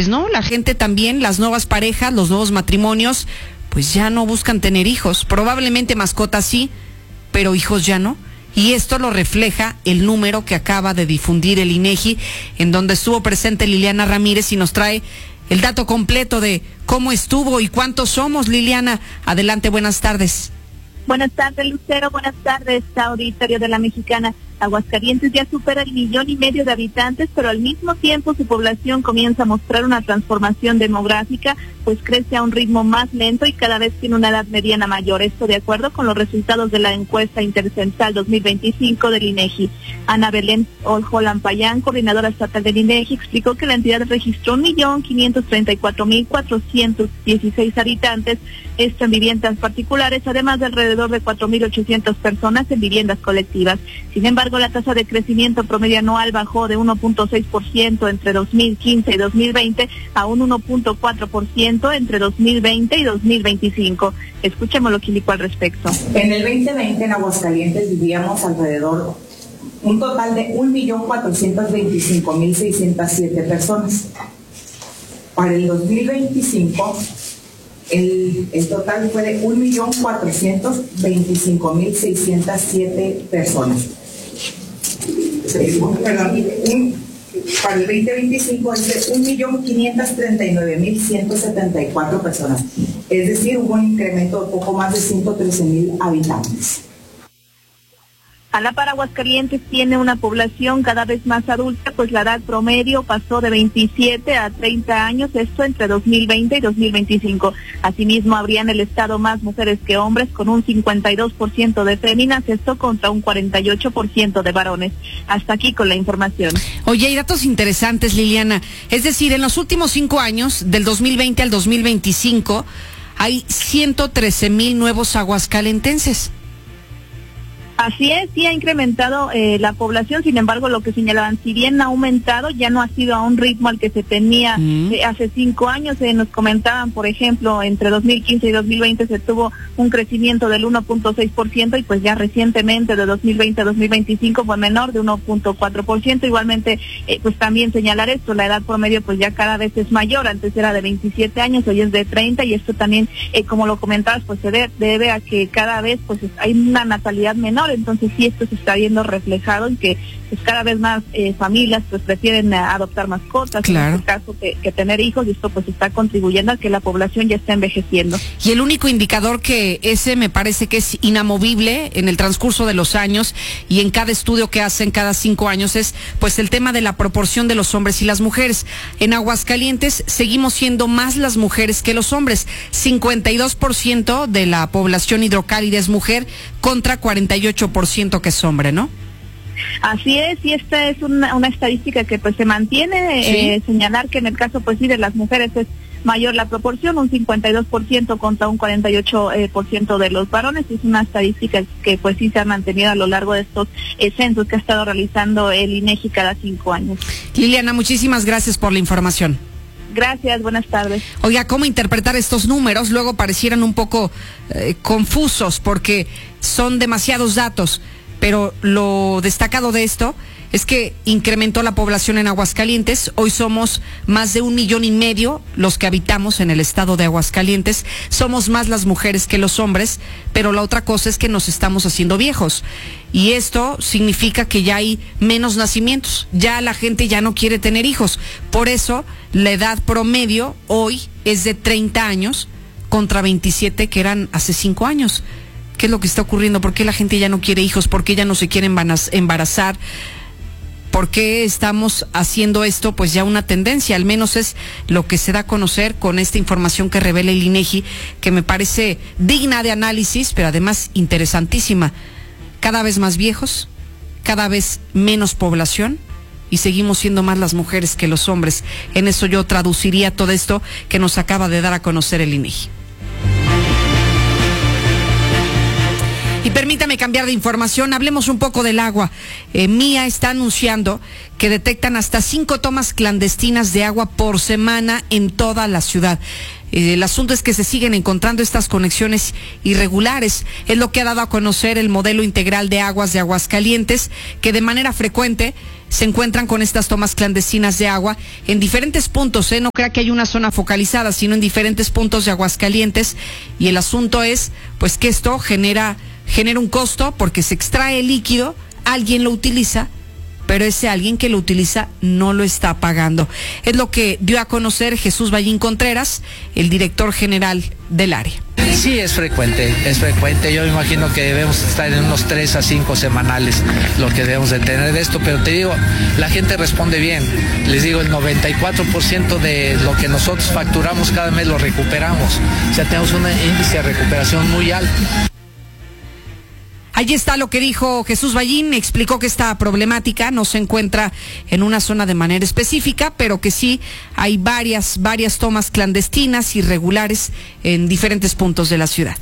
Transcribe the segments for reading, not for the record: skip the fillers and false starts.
pues no, la gente también, las nuevas parejas, los nuevos matrimonios, pues ya no buscan tener hijos. Probablemente mascotas sí, pero hijos ya no. Y esto lo refleja el número que acaba de difundir el INEGI, en donde estuvo presente Liliana Ramírez y nos trae el dato completo de cómo estuvo y cuántos somos. Liliana, adelante, buenas tardes. Buenas tardes, Lucero. Buenas tardes, auditorio de La Mexicana. Aguascalientes ya supera el 1,5 millones de habitantes, pero al mismo tiempo su población comienza a mostrar una transformación demográfica, pues crece a un ritmo más lento y cada vez tiene una edad mediana mayor. Esto de acuerdo con los resultados de la encuesta intercensal 2025 del INEGI. Ana Belén Holland Payán, coordinadora estatal del INEGI, explicó que la entidad registró 1,534,416 habitantes, esto en viviendas particulares, además de alrededor de 4,800 personas en viviendas colectivas. Sin embargo, la tasa de crecimiento promedio anual bajó de 1.6% entre 2015 y 2020 a un 1.4% entre 2020 y 2025. Escuchemos lo que indicó al respecto. En el 2020 en Aguascalientes vivíamos alrededor un total de 1,425,607 personas. Para el 2025 el total fue de 1,425,607 personas. Para el 2025 es de 1,539,174 personas. Es decir, hubo un incremento de poco más de 113,000 habitantes. A la par, Aguascalientes tiene una población cada vez más adulta, pues la edad promedio pasó de 27 a 30 años, esto entre 2020 y 2025. Asimismo, habría en el estado más mujeres que hombres, con un 52% de féminas, esto contra un 48% de varones. Hasta aquí con la información. Oye, hay datos interesantes, Liliana. Es decir, en los últimos 5 años, del 2020 al 2025, hay 113,000 nuevos aguascalentenses. Así es, sí ha incrementado la población, sin embargo, lo que señalaban, si bien ha aumentado, ya no ha sido a un ritmo al que se tenía hace 5 años. Nos comentaban, por ejemplo, entre 2015 y 2020 se tuvo un crecimiento del 1.6% y pues ya recientemente, de 2020 a 2025, fue menor, de 1.4%. Igualmente, pues también señalar esto, la edad promedio pues ya cada vez es mayor, antes era de 27 años, hoy es de 30, y esto también, como lo comentabas, pues se debe a que cada vez pues hay una natalidad menor. Entonces sí, esto se está viendo reflejado en que pues cada vez más familias pues prefieren adoptar mascotas, claro, en este caso que tener hijos, y esto pues está contribuyendo a que la población ya está envejeciendo. Y el único indicador que ese me parece que es inamovible en el transcurso de los años y en cada estudio que hacen cada 5 años es pues el tema de la proporción de los hombres y las mujeres. En Aguascalientes seguimos siendo más las mujeres que los hombres. 52% de la población hidrocálida es mujer contra 48% que es hombre, ¿no? Así es, y esta es una estadística que pues se mantiene. ¿Sí? Señalar que en el caso pues sí de las mujeres es mayor la proporción, un 52% contra un 48% de los varones. Es una estadística que pues sí se ha mantenido a lo largo de estos censos que ha estado realizando el INEGI cada 5 años. Liliana, muchísimas gracias por la información. Gracias, buenas tardes. Oiga, ¿cómo interpretar estos números? Luego parecieran un poco confusos porque son demasiados datos, pero lo destacado de esto es que incrementó la población en Aguascalientes. Hoy somos más de 1,5 millones los que habitamos en el estado de Aguascalientes. Somos más las mujeres que los hombres, pero la otra cosa es que nos estamos haciendo viejos. Y esto significa que ya hay menos nacimientos. Ya la gente ya no quiere tener hijos. Por eso la edad promedio hoy es de 30 años contra 27 que eran hace 5 años. ¿Qué es lo que está ocurriendo? ¿Por qué la gente ya no quiere hijos? ¿Por qué ya no se quiere embarazar? ¿Por qué estamos haciendo esto? Pues ya una tendencia, al menos es lo que se da a conocer con esta información que revela el INEGI, que me parece digna de análisis, pero además interesantísima. Cada vez más viejos, cada vez menos población, y seguimos siendo más las mujeres que los hombres. En eso yo traduciría todo esto que nos acaba de dar a conocer el INEGI. Y permítame cambiar de información, hablemos un poco del agua. MIA está anunciando que detectan hasta 5 tomas clandestinas de agua por semana en toda la ciudad. El asunto es que se siguen encontrando estas conexiones irregulares. Es lo que ha dado a conocer el modelo integral de aguas de Aguascalientes, que de manera frecuente se encuentran con estas tomas clandestinas de agua en diferentes puntos, No crea que hay una zona focalizada, sino en diferentes puntos de Aguascalientes. Y el asunto es, pues, que esto genera un costo porque se extrae el líquido, alguien lo utiliza, pero ese alguien que lo utiliza no lo está pagando. Es lo que dio a conocer Jesús Ballín Contreras, el director general del área. Sí, es frecuente. Yo me imagino que debemos estar en unos 3 a 5 semanales lo que debemos de tener de esto, pero te digo, la gente responde bien. Les digo, el 94% de lo que nosotros facturamos cada mes lo recuperamos. O sea, tenemos un índice de recuperación muy alto. Allí está lo que dijo Jesús Ballín. Explicó que esta problemática no se encuentra en una zona de manera específica, pero que sí hay varias tomas clandestinas, irregulares en diferentes puntos de la ciudad.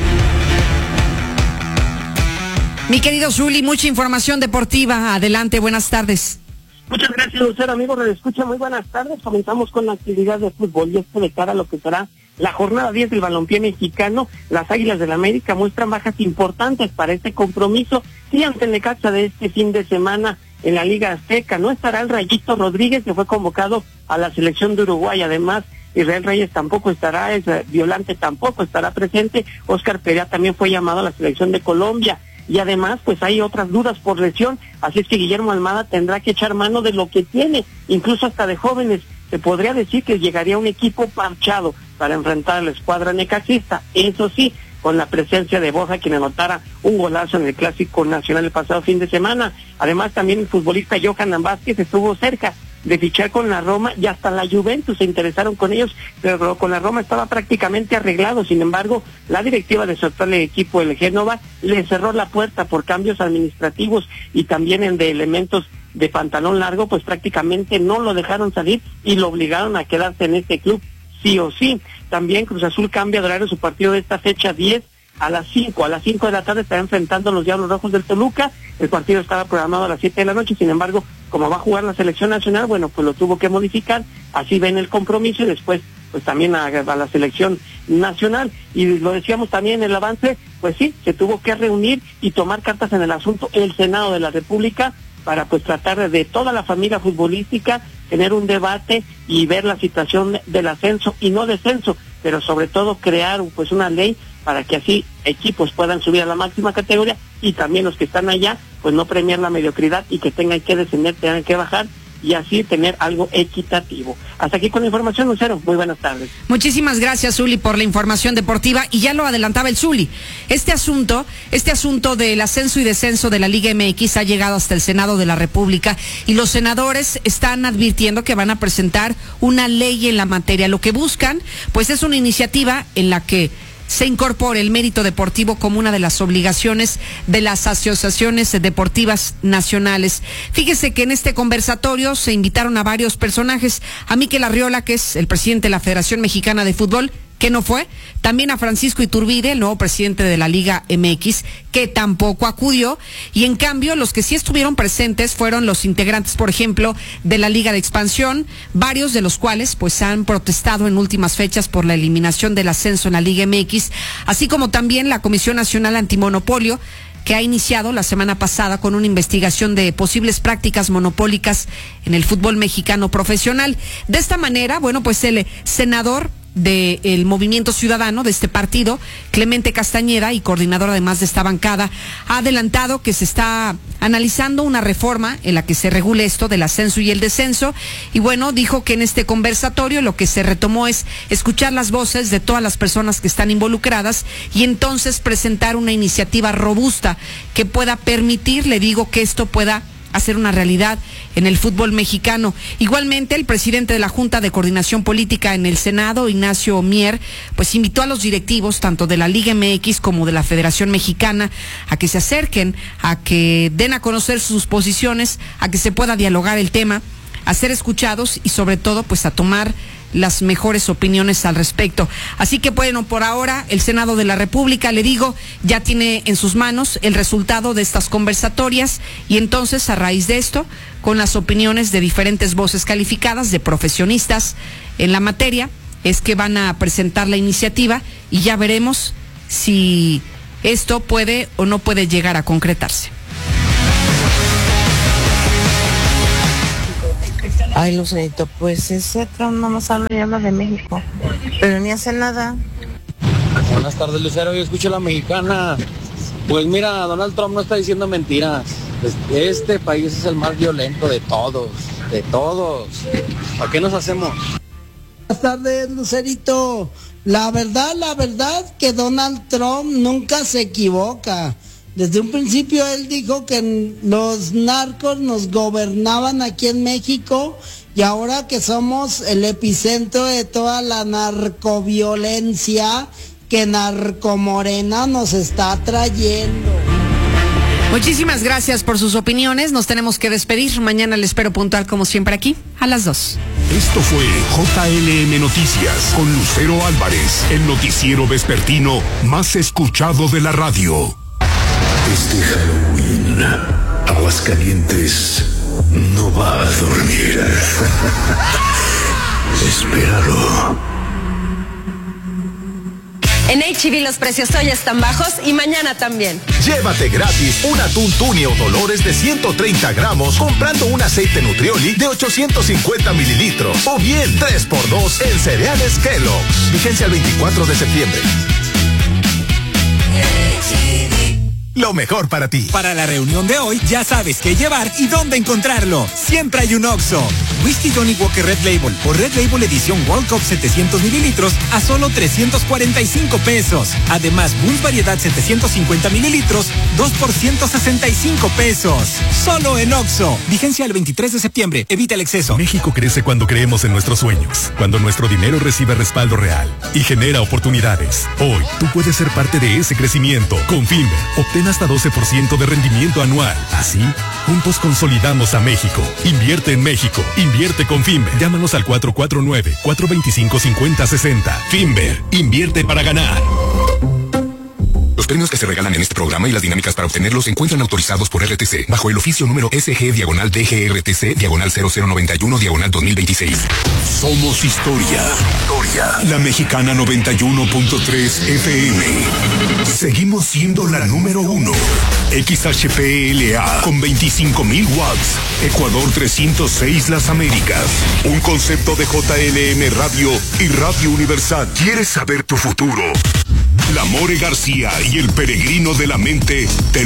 Mi querido Zuli, mucha información deportiva. Adelante, buenas tardes. Muchas gracias, Lucero. Amigos, les escucha, muy buenas tardes. Comenzamos con la actividad de fútbol y esto de cara a lo que será la jornada 10 del balompié mexicano. Las Águilas del América muestran bajas importantes para este compromiso. Sí, ante el Necaxa de este fin de semana en la Liga Azteca. No estará el Rayito Rodríguez, que fue convocado a la selección de Uruguay. Además, Israel Reyes tampoco estará, Violante tampoco estará presente. Óscar Perea también fue llamado a la selección de Colombia. Y además, pues hay otras dudas por lesión, así es que Guillermo Almada tendrá que echar mano de lo que tiene, incluso hasta de jóvenes. Se podría decir que llegaría un equipo parchado para enfrentar a la escuadra necaxista, eso sí, con la presencia de Borja, quien anotara un golazo en el Clásico Nacional el pasado fin de semana. Además, también el futbolista Johan Vázquez estuvo cerca de fichar con la Roma y hasta la Juventus se interesaron con ellos, pero con la Roma estaba prácticamente arreglado. Sin embargo, la directiva de su actual equipo, el Génova, le cerró la puerta por cambios administrativos y también de elementos de pantalón largo, pues prácticamente no lo dejaron salir y lo obligaron a quedarse en este club sí o sí. También Cruz Azul cambia de horario su partido de esta fecha 10 a las 5 de la tarde estará enfrentando a los Diablos Rojos del Toluca. El partido estaba programado a las 7 de la noche, sin embargo, como va a jugar la selección nacional, bueno, pues lo tuvo que modificar, así ven el compromiso y después pues también a la selección nacional. Y lo decíamos también en el avance, pues sí, se tuvo que reunir y tomar cartas en el asunto el Senado de la República para pues tratar de toda la familia futbolística tener un debate y ver la situación del ascenso y no descenso, pero sobre todo crear pues una ley para que así equipos puedan subir a la máxima categoría y también los que están allá pues no premiar la mediocridad y que tengan que descender, tengan que bajar y así tener algo equitativo. Hasta aquí con la información, Lucero. Muy buenas tardes. Muchísimas gracias, Zuli, por la información deportiva. Y ya lo adelantaba el Zuli. Este asunto del ascenso y descenso de la Liga MX ha llegado hasta el Senado de la República y los senadores están advirtiendo que van a presentar una ley en la materia. Lo que buscan, pues, es una iniciativa en la que se incorpore el mérito deportivo como una de las obligaciones de las asociaciones deportivas nacionales. Fíjese que en este conversatorio se invitaron a varios personajes, a Mikel Arriola, que es el presidente de la Federación Mexicana de Fútbol, que no fue, también a Francisco Iturbide, el nuevo presidente de la Liga MX, que tampoco acudió, y en cambio los que sí estuvieron presentes fueron los integrantes, por ejemplo, de la Liga de Expansión, varios de los cuales pues han protestado en últimas fechas por la eliminación del ascenso en la Liga MX, así como también la Comisión Nacional Antimonopolio, que ha iniciado la semana pasada con una investigación de posibles prácticas monopólicas en el fútbol mexicano profesional. De esta manera, bueno, pues el senador del Movimiento Ciudadano de este partido, Clemente Castañeda, y coordinador además de esta bancada, ha adelantado que se está analizando una reforma en la que se regule esto del ascenso y el descenso, y bueno, dijo que en este conversatorio lo que se retomó es escuchar las voces de todas las personas que están involucradas y entonces presentar una iniciativa robusta que pueda permitir, le digo, que esto pueda hacer una realidad en el fútbol mexicano. Igualmente, el presidente de la Junta de Coordinación Política en el Senado, Ignacio Mier, pues invitó a los directivos tanto de la Liga MX como de la Federación Mexicana a que se acerquen, a que den a conocer sus posiciones, a que se pueda dialogar el tema, a ser escuchados y sobre todo pues a tomar las mejores opiniones al respecto. Así que bueno, por ahora el Senado de la República, le digo, ya tiene en sus manos el resultado de estas conversatorias y entonces a raíz de esto, con las opiniones de diferentes voces calificadas de profesionistas en la materia, es que van a presentar la iniciativa y ya veremos si esto puede o no puede llegar a concretarse. Ay, Lucerito, pues ese Trump nomás habla y habla de México, pero ni hace nada. Buenas tardes, Lucero, yo escucho a la mexicana. Pues mira, Donald Trump no está diciendo mentiras. Este país es el más violento de todos, de todos. ¿Para qué nos hacemos? Buenas tardes, Lucerito. La verdad que Donald Trump nunca se equivoca. Desde un principio él dijo que los narcos nos gobernaban aquí en México y ahora que somos el epicentro de toda la narcoviolencia que Narcomorena nos está trayendo. Muchísimas gracias por sus opiniones. Nos tenemos que despedir. Mañana les espero puntual como siempre aquí a las 2. Esto fue JLM Noticias con Lucero Álvarez, el noticiero vespertino más escuchado de la radio. Este Halloween, Aguascalientes no va a dormir. Espéralo. En H-E-B los precios hoy están bajos y mañana también. Llévate gratis un atún Tuni o Dolores de 130 gramos comprando un aceite Nutrioli de 850 mililitros. O bien 3x2 en cereales Kellogg's. Vigencia el 24 de septiembre. Lo mejor para ti. Para la reunión de hoy, ya sabes qué llevar y dónde encontrarlo. Siempre hay un Oxxo. Whisky Johnny Walker Red Label o Red Label edición World Cup 700 mililitros a solo 345 pesos. Además, Bulls Variedad 750 mililitros, 2 por 165 pesos. Solo en Oxxo. Vigencia el 23 de septiembre. Evita el exceso. México crece cuando creemos en nuestros sueños, cuando nuestro dinero recibe respaldo real y genera oportunidades. Hoy, tú puedes ser parte de ese crecimiento. Con Finver, obtén hasta 12% de rendimiento anual. Así, juntos consolidamos a México. Invierte en México. Invierte con Finver. Llámanos al 449-425-5060. Finver. Invierte para ganar. Los premios que se regalan en este programa y las dinámicas para obtenerlos se encuentran autorizados por RTC bajo el oficio número SG/DGRTC/0091/2026. Somos historia. La Mexicana 91.3 FM. Seguimos siendo la número 1. XHPLA con 25,000 watts. Ecuador 306 Las Américas. Un concepto de JLM Radio y Radio Universal. ¿Quieres saber tu futuro? La More García y el Peregrino de la Mente te